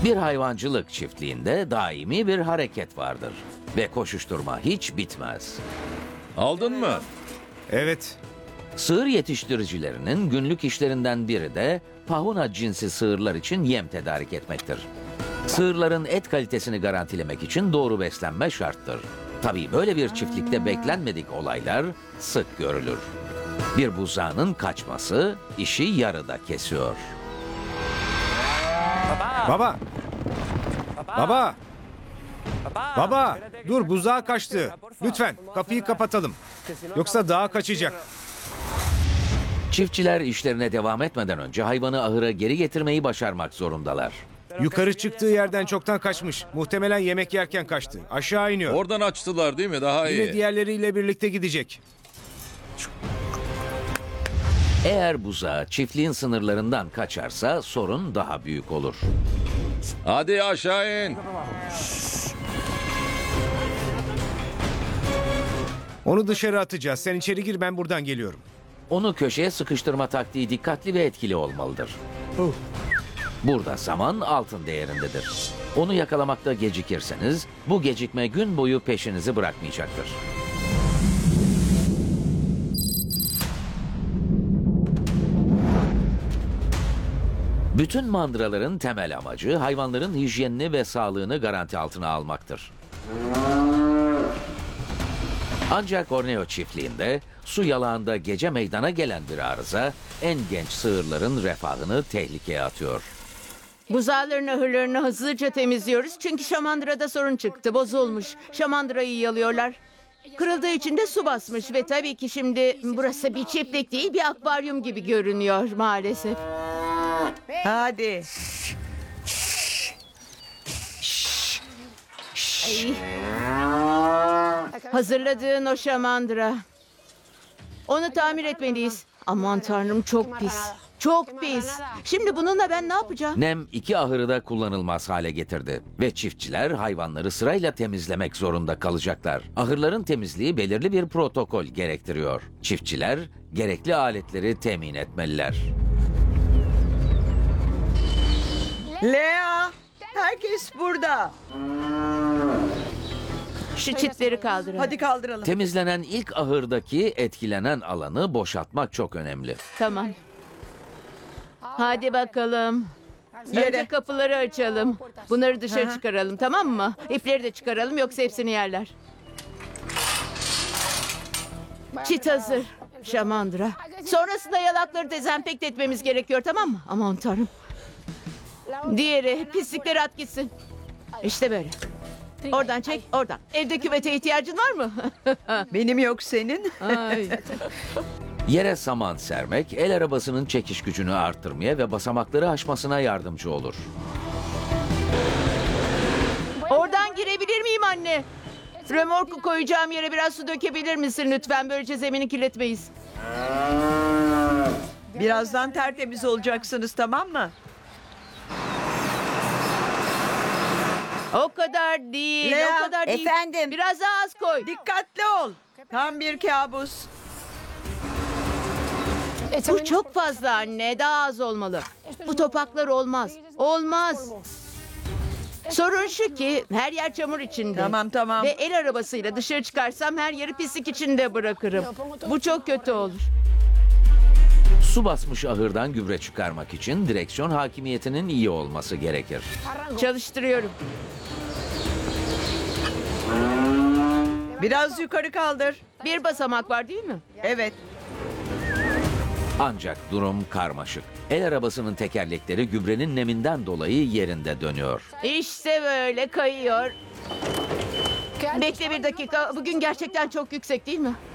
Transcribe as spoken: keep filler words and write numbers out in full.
Bir hayvancılık çiftliğinde daimi bir hareket vardır ve koşuşturma hiç bitmez. Aldın mı? Evet. Sığır yetiştiricilerinin günlük işlerinden biri de pahuna cinsi sığırlar için yem tedarik etmektir. Sığırların et kalitesini garantilemek için doğru beslenme şarttır. Tabii böyle bir çiftlikte beklenmedik olaylar sık görülür. Bir buzağının kaçması işi yarıda kesiyor. Baba. Baba. Baba. Dur, buzağa kaçtı. Lütfen kapıyı kapatalım. Yoksa dağa kaçacak. Çiftçiler işlerine devam etmeden önce hayvanı ahıra geri getirmeyi başarmak zorundalar. Yukarı çıktığı yerden çoktan kaçmış. Muhtemelen yemek yerken kaçtı. Aşağı iniyor. Oradan açtılar değil mi? Daha iyi. Yine diğerleriyle birlikte gidecek. Eğer buzağı çiftliğin sınırlarından kaçarsa sorun daha büyük olur. Hadi aşağı in. Onu dışarı atacağız. Sen içeri gir, ben buradan geliyorum. Onu köşeye sıkıştırma taktiği dikkatli ve etkili olmalıdır. Burada zaman altın değerindedir. Onu yakalamakta gecikirseniz bu gecikme gün boyu peşinizi bırakmayacaktır. Bütün mandıraların temel amacı hayvanların hijyenini ve sağlığını garanti altına almaktır. Ancak Borneo çiftliğinde su yalağında gece meydana gelen bir arıza en genç sığırların refahını tehlikeye atıyor. Buzağların ahırlarını hızlıca temizliyoruz çünkü şamandırada sorun çıktı, bozulmuş. Şamandırayı yalıyorlar. Kırıldığı için de su basmış ve tabii ki şimdi burası bir çiftlik değil, bir akvaryum gibi görünüyor maalesef. Hadi. Ay. Hazırladığın o şamandıra. Onu tamir etmeliyiz. Aman tanrım, çok pis. Çok pis. Şimdi bununla ben ne yapacağım? Nem iki ahırı da kullanılmaz hale getirdi ve çiftçiler hayvanları sırayla temizlemek zorunda kalacaklar. Ahırların temizliği belirli bir protokol gerektiriyor. Çiftçiler gerekli aletleri temin etmeliler. Lea, herkes burada. Şu çitleri kaldırın. Hadi kaldıralım. Temizlenen ilk ahırdaki etkilenen alanı boşaltmak çok önemli. Tamam. Hadi bakalım. Yere. Önce kapıları açalım. Bunları dışarı Aha. çıkaralım, tamam mı? İpleri de çıkaralım, yoksa hepsini yerler. Çit hazır. Şamandıra. Sonrasında yalakları dezenfekte etmemiz gerekiyor, tamam mı? Aman tanrım. Diğeri, pislikleri at gitsin. İşte böyle. Oradan çek, oradan. Evde küvete ihtiyacın var mı? Benim yok, senin. Ay. Yere saman sermek el arabasının çekiş gücünü arttırmaya ve basamakları aşmasına yardımcı olur. Oradan girebilir miyim anne? Römorku koyacağım yere biraz su dökebilir misin lütfen? Böylece zemini kirletmeyiz. Birazdan tertemiz olacaksınız, tamam mı? O kadar değil, Lea, o kadar değil. efendim. Biraz daha az koy. Dikkatli ol. Tam bir kabus. Bu çok fazla anne, daha az olmalı. Bu topaklar olmaz, olmaz. Sorun şu ki her yer çamur içinde. Tamam, tamam. Ve el arabasıyla dışarı çıkarsam her yeri pislik içinde bırakırım. Bu çok kötü olur. Su basmış ahırdan gübre çıkarmak için direksiyon hakimiyetinin iyi olması gerekir. Çalıştırıyorum. Biraz yukarı kaldır. Bir basamak var değil mi? Evet. Ancak durum karmaşık. El arabasının tekerlekleri gübrenin neminden dolayı yerinde dönüyor. İşte böyle kayıyor. Bekle bir dakika. Bugün gerçekten çok yüksek değil mi?